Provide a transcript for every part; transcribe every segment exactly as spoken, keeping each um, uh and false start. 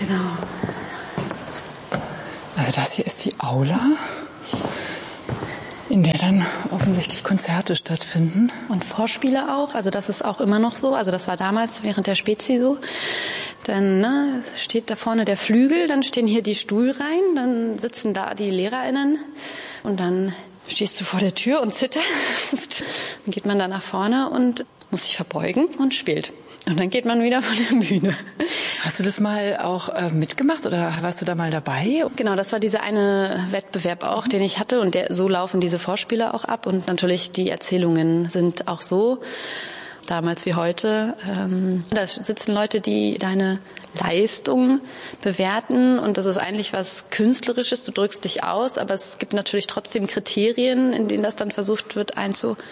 Genau. Also das hier ist die Aula, in der dann offensichtlich Konzerte stattfinden. Und Vorspiele auch, also das ist auch immer noch so. Also das war damals während der Spezi so. Dann ne, steht da vorne der Flügel, dann stehen hier die Stuhlreihen, dann sitzen da die LehrerInnen und dann stehst du vor der Tür und zitterst. Dann geht man da nach vorne und muss sich verbeugen und spielt. Und dann geht man wieder von der Bühne. Hast du das mal auch äh, mitgemacht oder warst du da mal dabei? Genau, das war dieser eine Wettbewerb auch, den ich hatte. Und der, so laufen diese Vorspiele auch ab. Und natürlich die Erzählungen sind auch so, damals wie heute. Ähm, da sitzen Leute, die deine Leistung bewerten. Und das ist eigentlich was Künstlerisches. Du drückst dich aus, aber es gibt natürlich trotzdem Kriterien, in denen das dann versucht wird einzuordnen.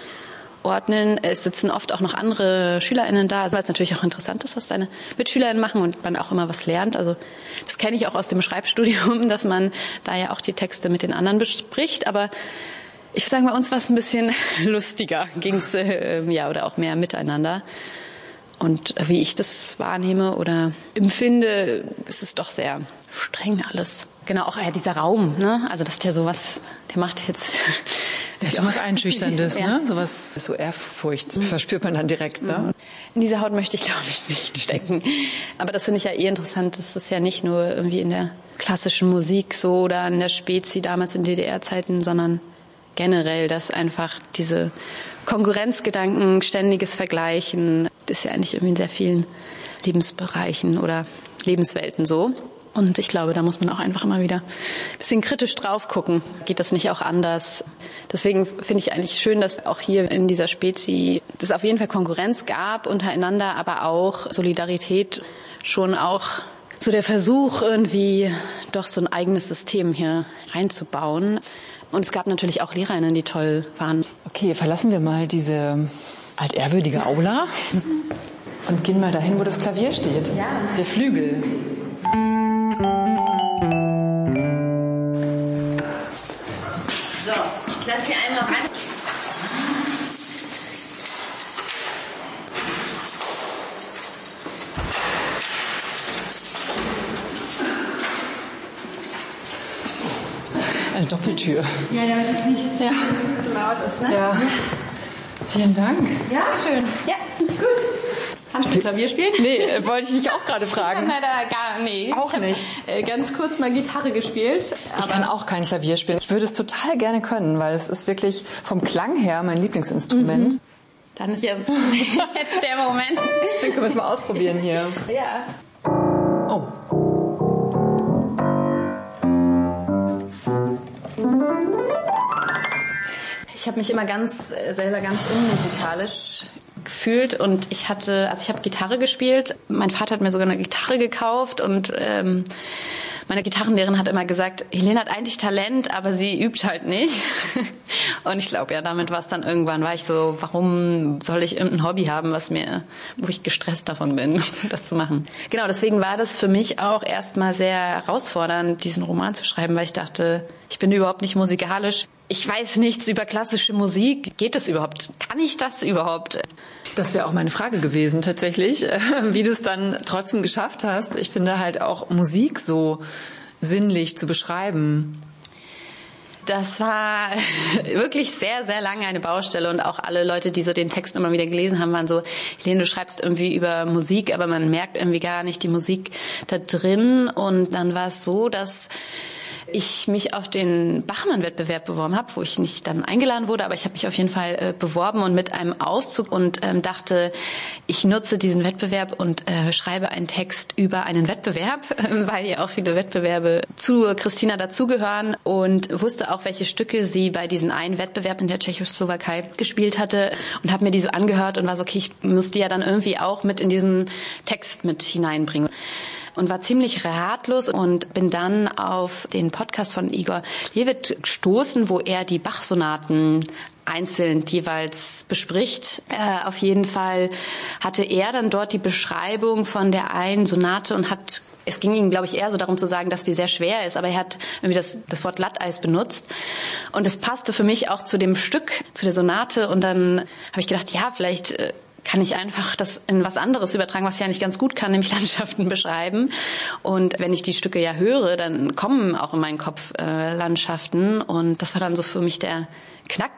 Es sitzen oft auch noch andere SchülerInnen da, weil es natürlich auch interessant ist, was deine MitschülerInnen machen und man auch immer was lernt. Also das kenne ich auch aus dem Schreibstudium, dass man da ja auch die Texte mit den anderen bespricht. Aber ich würde sagen, bei uns war es ein bisschen lustiger, ging es äh, ja oder auch mehr miteinander. Und wie ich das wahrnehme oder empfinde, ist es doch sehr streng alles. Genau, auch ja, dieser Raum, ne? Also das ist ja sowas, der macht jetzt... Der hat was Einschüchterndes, ja. Ne? Sowas, so Ehrfurcht mhm. verspürt man dann direkt, ne? In dieser Haut möchte ich, glaube ich, nicht stecken. Aber das finde ich ja eh interessant. Das ist ja nicht nur irgendwie in der klassischen Musik so oder in der Spezi damals in D D R-Zeiten, sondern generell, dass einfach diese Konkurrenzgedanken, ständiges Vergleichen, das ist ja eigentlich irgendwie in sehr vielen Lebensbereichen oder Lebenswelten so. Und ich glaube, da muss man auch einfach immer wieder ein bisschen kritisch drauf gucken. Geht das nicht auch anders? Deswegen finde ich eigentlich schön, dass auch hier in dieser Spezi es auf jeden Fall Konkurrenz gab untereinander, aber auch Solidarität, schon auch so der Versuch, irgendwie doch so ein eigenes System hier reinzubauen. Und es gab natürlich auch LehrerInnen, die toll waren. Okay, verlassen wir mal diese altehrwürdige Aula und gehen mal dahin, wo das Klavier steht. Ja. Der Flügel. So, ich lasse Sie einmal rein. Eine Doppeltür. Ja, damit es nicht sehr so laut ist, ne? Ja. Vielen Dank. Ja, schön. Ja, gut. Kannst du Klavier spielen? Nee, wollte ich mich auch gerade fragen. Ich kann leider gar nee. Auch ich nicht. Äh, ganz kurz mal Gitarre gespielt. Ich kann auch kein Klavier spielen. Ich würde es total gerne können, weil es ist wirklich vom Klang her mein Lieblingsinstrument. Mhm. Dann ist jetzt, jetzt der Moment. Dann können wir es mal ausprobieren hier. Ja. Oh. Ich habe mich immer ganz selber ganz unmusikalisch gefühlt und ich hatte, also ich habe Gitarre gespielt. Mein Vater hat mir sogar eine Gitarre gekauft und ähm, meine Gitarrenlehrerin hat immer gesagt, Helene hat eigentlich Talent, aber sie übt halt nicht. Und ich glaube, ja, damit war es dann irgendwann, war ich so, warum soll ich irgendein Hobby haben, was mir, wo ich gestresst davon bin, das zu machen. Genau, deswegen war das für mich auch erstmal sehr herausfordernd, diesen Roman zu schreiben, weil ich dachte, ich bin überhaupt nicht musikalisch. Ich weiß nichts über klassische Musik. Geht das überhaupt? Kann ich das überhaupt? Das wäre auch meine Frage gewesen, tatsächlich, wie du es dann trotzdem geschafft hast. Ich finde halt auch Musik so sinnlich zu beschreiben. Das war wirklich sehr, sehr lange eine Baustelle und auch alle Leute, die so den Text immer wieder gelesen haben, waren so, Helene, du schreibst irgendwie über Musik, aber man merkt irgendwie gar nicht die Musik da drin. Und dann war es so, dass ich mich auf den Bachmann-Wettbewerb beworben habe, wo ich nicht dann eingeladen wurde, aber ich habe mich auf jeden Fall äh, beworben und mit einem Auszug und ähm, dachte, ich nutze diesen Wettbewerb und äh, schreibe einen Text über einen Wettbewerb, äh, weil ja auch viele Wettbewerbe zu Christina dazugehören und wusste auch, welche Stücke sie bei diesem einen Wettbewerb in der Tschechoslowakei gespielt hatte und habe mir die so angehört und war so, okay, ich muss die ja dann irgendwie auch mit in diesen Text mit hineinbringen. Und war ziemlich ratlos und bin dann auf den Podcast von Igor Levit gestoßen, wo er die Bach-Sonaten einzeln jeweils bespricht. Äh, auf jeden Fall hatte er dann dort die Beschreibung von der einen Sonate und hat, es ging ihm, glaube ich, eher so darum zu sagen, dass die sehr schwer ist, aber er hat irgendwie das, das Wort Glatteis benutzt. Und es passte für mich auch zu dem Stück, zu der Sonate. Und dann habe ich gedacht, ja, vielleicht äh, kann ich einfach das in was anderes übertragen, was ich ja nicht ganz gut kann, nämlich Landschaften beschreiben. Und wenn ich die Stücke ja höre, dann kommen auch in meinen Kopf äh, Landschaften. Und das war dann so für mich der Knack.